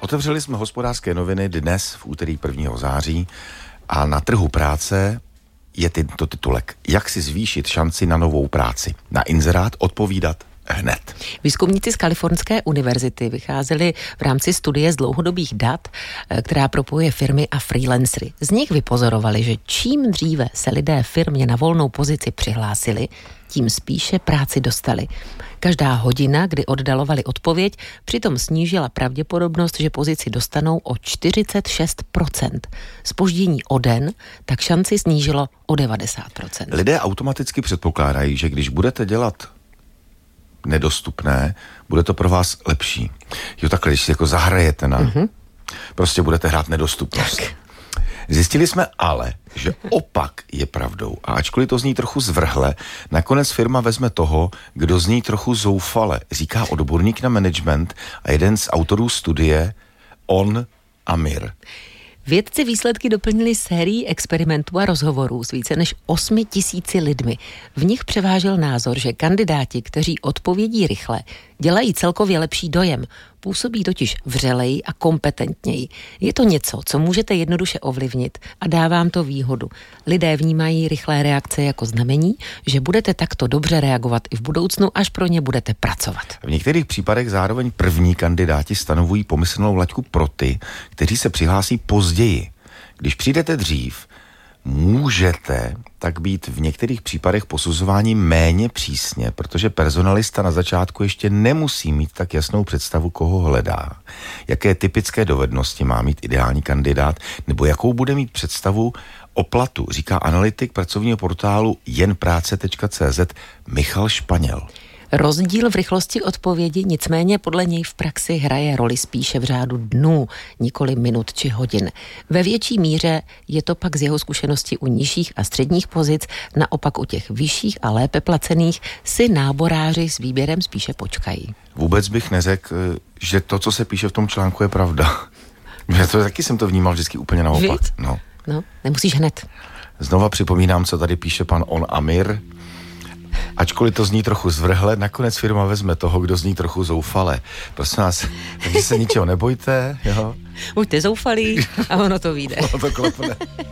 Otevřeli jsme Hospodářské noviny dnes v úterý 1. září a na trhu práce je tento titulek. Jak si zvýšit šanci na novou práci? Na inzerát odpovídat hned. Výzkumníci z Kalifornské univerzity vycházeli v rámci studie z dlouhodobých dat, která propojuje firmy a freelancery. Z nich vypozorovali, že čím dříve se lidé firmě na volnou pozici přihlásili, tím spíše práci dostali. Každá hodina, kdy oddalovali odpověď, přitom snížila pravděpodobnost, že pozici dostanou o 46%. Zpoždění o den tak šanci snížilo o 90%. Lidé automaticky předpokládají, že když budete dělat nedostupné, bude to pro vás lepší. Jo, takhle, když si jako zahrajete na... Prostě budete hrát nedostupnost. Tak. Zjistili jsme ale, že opak je pravdou. A ačkoliv to zní trochu zvrhle, nakonec firma vezme toho, kdo zní trochu zoufale, říká odborník na management a jeden z autorů studie On Amir. Vědci výsledky doplnili sérií experimentů a rozhovorů s více než 8 000 lidmi. V nich převážil názor, že kandidáti, kteří odpovědí rychle, dělají celkově lepší dojem. Působí totiž vřeleji a kompetentněji. Je to něco, co můžete jednoduše ovlivnit a dá vám to výhodu. Lidé vnímají rychlé reakce jako znamení, že budete takto dobře reagovat i v budoucnu, až pro ně budete pracovat. V některých případech zároveň první kandidáti stanovují pomyslnou laťku pro ty, kteří se přihlásí později. Když přijdete dřív, můžete tak být v některých případech posuzování méně přísně, protože personalista na začátku ještě nemusí mít tak jasnou představu, koho hledá, jaké typické dovednosti má mít ideální kandidát, nebo jakou bude mít představu o platu, říká analytik pracovního portálu jenprace.cz Michal Španěl. Rozdíl v rychlosti odpovědi nicméně podle něj v praxi hraje roli spíše v řádu dnů, nikoli minut či hodin. Ve větší míře je to pak z jeho zkušenosti u nižších a středních pozic, naopak u těch vyšších a lépe placených si náboráři s výběrem spíše počkají. Vůbec bych neřekl, že to, co se píše v tom článku, je pravda. Já to taky jsem to vnímal vždycky úplně naopak. No, nemusíš hned. Znova připomínám, co tady píše pan On Amir. Ačkoliv to zní trochu zvrhle, nakonec firma vezme toho, kdo zní trochu zoufale. Prosím vás, takže se ničeho nebojte, jo? Buďte zoufalí a ono to vyjde. Ono to klapne.